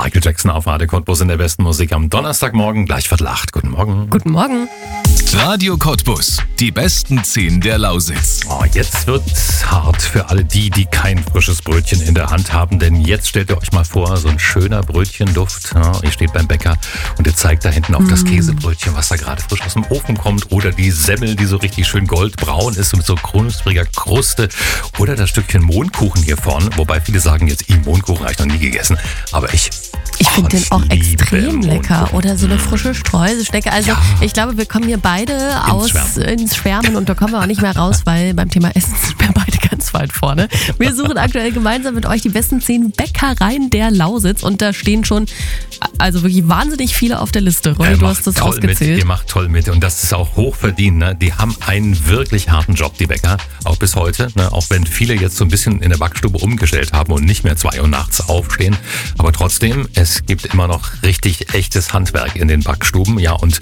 Michael Jackson auf Radio Cottbus in der besten Musik am Donnerstagmorgen, gleich 7:45. Guten Morgen. Guten Morgen. Radio Cottbus, die besten 10 der Lausitz. Oh, jetzt wird's hart für alle die kein frisches Brötchen in der Hand haben, denn jetzt stellt ihr euch mal vor, so ein schöner Brötchenduft. Ja, ihr steht beim Bäcker und ihr zeigt da hinten auf das Käsebrötchen, was da gerade frisch aus dem Ofen kommt, oder die Semmel, die so richtig schön goldbraun ist mit so knuspriger Kruste, oder das Stückchen Mohnkuchen hier vorne, wobei viele sagen jetzt, Mohnkuchen habe ich noch nie gegessen, aber ich finde den auch extrem lecker. Mohnkuchen. Oder so eine frische Streuselschnecke. Also ich glaube, wir kommen hier beide ins Schwärmen und da kommen wir auch nicht mehr raus, weil beim Thema Essen sind wir beide ganz weit vorne. Wir suchen aktuell gemeinsam mit euch die besten 10 Bäckereien der Lausitz und da stehen schon also wirklich wahnsinnig viele auf der Liste. Ronny, du hast das ausgezählt. Ihr macht toll mit und das ist auch hoch verdient. Ne? Die haben einen wirklich harten Job, die Bäcker, auch bis heute. Ne? Auch wenn viele jetzt so ein bisschen in der Backstube umgestellt haben und nicht mehr 2 Uhr nachts aufstehen. Aber trotzdem, es gibt immer noch richtig echtes Handwerk in den Backstuben. Ja, und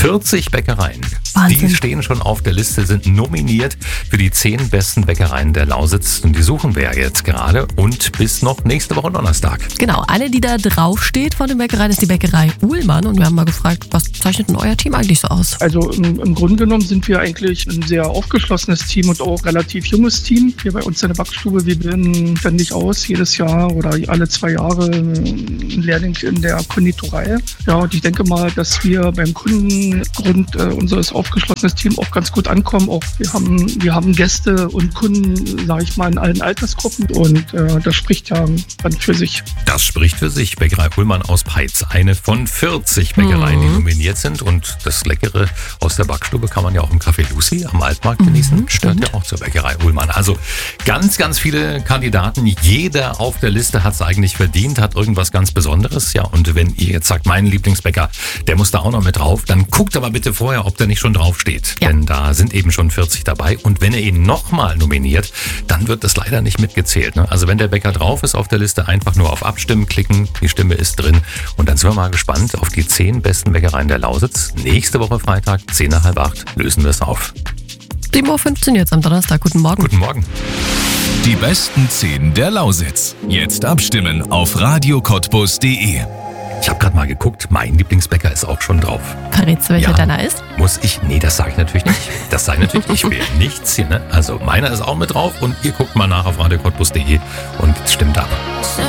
40 Bäckereien, Wahnsinn. die stehen schon auf der Liste, sind nominiert für die 10 besten Bäckereien der Lausitz. Und die suchen wir jetzt gerade und bis noch nächste Woche Donnerstag. Genau, eine, die da draufsteht von den Bäckereien, ist die Bäckerei Uhlmann. Und wir haben mal gefragt, was zeichnet denn euer Team eigentlich so aus? Also im Grunde genommen sind wir eigentlich ein sehr aufgeschlossenes Team und auch relativ junges Team. Hier bei uns in der Backstube, wir bilden ständig aus, jedes Jahr oder alle 2 Jahre ein Lehrling in der Konditorei. Ja, und ich denke mal, dass wir beim Kunden aufgrund unseres aufgeschlossenen Teams auch ganz gut ankommen. Auch wir haben Gäste und Kunden, sage ich mal, in allen Altersgruppen und das spricht ja dann für sich. Das spricht für sich. Bäckerei Uhlmann aus Peitz. Eine von 40 Bäckereien, die nominiert sind. Und das Leckere aus der Backstube kann man ja auch im Café Lucy am Altmarkt genießen. Gehört ja auch zur Bäckerei Uhlmann. Also ganz, ganz viele Kandidaten. Jeder auf der Liste hat es eigentlich verdient, hat irgendwas ganz Besonderes. Ja, und wenn ihr jetzt sagt, mein Lieblingsbäcker, der muss da auch noch mit drauf, dann guckt aber bitte vorher, ob der nicht schon drauf steht. Ja. Denn da sind eben schon 40 dabei. Und wenn ihr ihn nochmal nominiert, dann wird das leider nicht mitgezählt. Ne? Also wenn der Bäcker drauf ist auf der Liste, einfach nur auf Abstimmen klicken. Die Stimme ist drin. Und dann sind wir mal gespannt auf die 10 besten Bäckereien der Lausitz. Nächste Woche Freitag, 10 nach halb 8, lösen wir es auf. 7:15 Uhr jetzt am Donnerstag. Guten Morgen. Guten Morgen. Die besten 10 der Lausitz. Jetzt abstimmen auf radiocottbus.de. Ich habe gerade mal geguckt, mein Lieblingsbäcker ist auch schon drauf. Verrätst du, welcher deiner ist? Muss ich? Nee, das sage ich natürlich nicht. Das sage ich natürlich nicht. Ich will nichts hier. Ne? Also meiner ist auch mit drauf und ihr guckt mal nach auf radiocottbus.de und stimmt ab.